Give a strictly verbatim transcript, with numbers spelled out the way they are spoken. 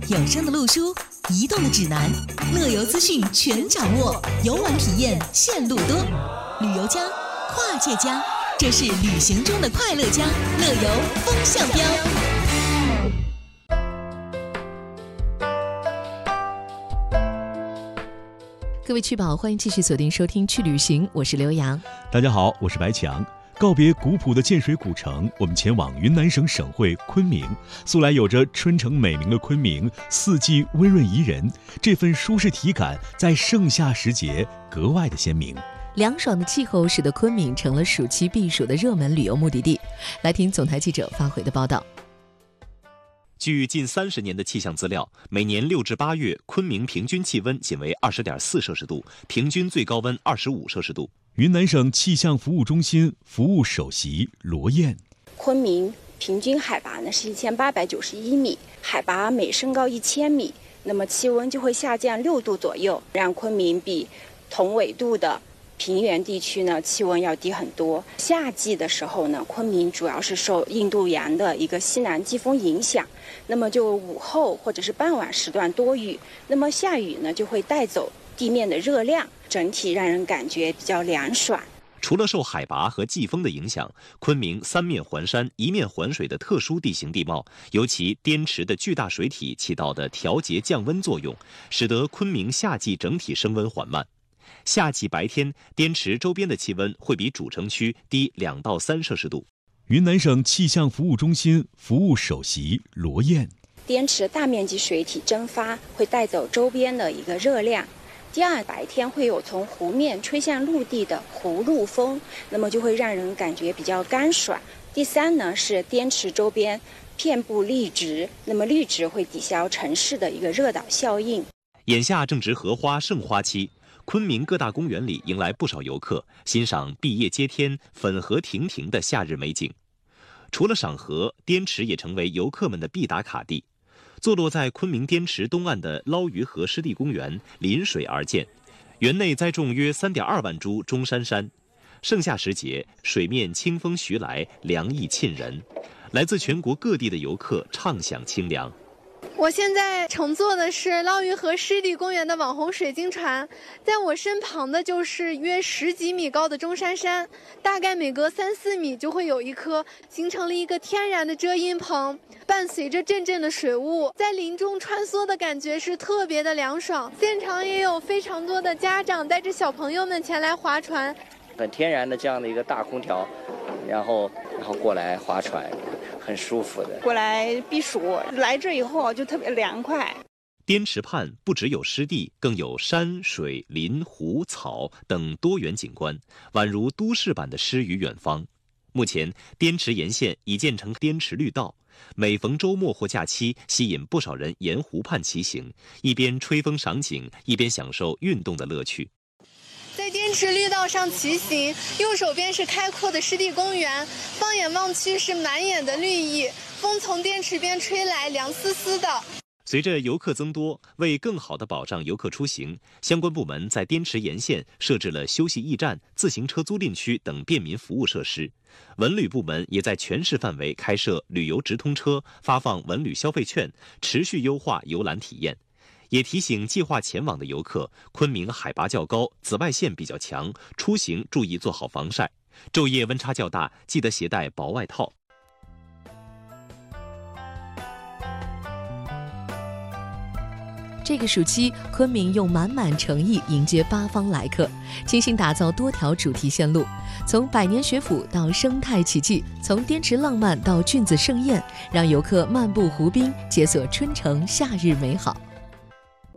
有声的路书，移动的指南，乐游资讯全掌握，游玩体验线路多。旅游家，跨界家，这是旅行中的快乐家，乐游风向标。各位趣宝，欢迎继续锁定收听去旅行，我是刘洋。 大家好，我是白强。告别古朴的建水古城，我们前往云南省省会昆明。素来有着春城美名的昆明，四季温润宜人，这份舒适体感在盛夏时节格外的鲜明。 凉爽的气候使得昆明成了暑期避暑的热门旅游目的地。来听总台记者发回的报道。 据近三十年的气象资料，每年六至八月，昆明平均气温仅为二十点四摄氏度，平均最高温二十五摄氏度。 云南省气象服务中心服务首席罗燕， 昆明平均海拔呢是一千八百九十一米，海拔每升高一千米，那么气温就会下降六度左右，让昆明比同纬度的平原地区呢气温要低很多。夏季的时候呢，昆明主要是受印度洋的一个西南季风影响，那么就午后或者是傍晚时段多雨，那么下雨呢就会带走地面的热量，整体让人感觉比较凉爽。 除了受海拔和季风的影响，昆明三面环山、一面环水的特殊地形地貌，尤其滇池的巨大水体起到的调节降温作用，使得昆明夏季整体升温缓慢。夏季白天，滇池周边的气温会比主城区低两到三摄氏度。 云南省气象服务中心服务首席罗燕， 滇池大面积水体蒸发会带走周边的一个热量。第二，白天会有从湖面吹向陆地的湖陆风，那么就会让人感觉比较干爽。第三呢，是滇池周边遍布绿植，那么绿植会抵消城市的一个热岛效应。 眼下正值荷花盛花期，昆明各大公园里迎来不少游客，欣赏碧叶接天、粉荷亭亭的夏日美景。除了赏荷，滇池也成为游客们的必打卡地。坐落在昆明滇池东岸的捞鱼河湿地公园临水而建，园内栽种约 三点二万株中山杉。盛夏时节，水面清风徐来，凉意沁人，来自全国各地的游客畅享清凉。 我现在乘坐的是捞鱼河湿地公园的网红水晶船，在我身旁的就是约十几米高的中山杉，大概每隔三四米就会有一棵，形成了一个天然的遮阴棚，伴随着阵阵的水雾，在林中穿梭的感觉是特别的凉爽。现场也有非常多的家长带着小朋友们前来划船， 很天然的这样的一个大空调，然后然后过来划船，很舒服的。 过来避暑，来这以后就特别凉快。 滇池畔不只有湿地，更有山水林湖草等多元景观，宛如都市版的诗与远方。目前滇池沿线已建成滇池绿道，每逢周末或假期，吸引不少人沿湖畔骑行，一边吹风赏景，一边享受运动的乐趣。 在滇池绿道上骑行，右手边是开阔的湿地公园，放眼望去是满眼的绿意，风从滇池边吹来，凉丝丝的。 随着游客增多，为更好地保障游客出行，相关部门在滇池沿线设置了休息驿站、自行车租赁区等便民服务设施。文旅部门也在全市范围开设旅游直通车，发放文旅消费券，持续优化游览体验。也提醒计划前往的游客，昆明海拔较高，紫外线比较强，出行注意做好防晒。昼夜温差较大，记得携带薄外套。 这个暑期，昆明用满满诚意迎接八方来客，精心打造多条主题线路，从百年学府到生态奇迹，从滇池浪漫到菌子盛宴，让游客漫步湖滨，解锁春城夏日美好。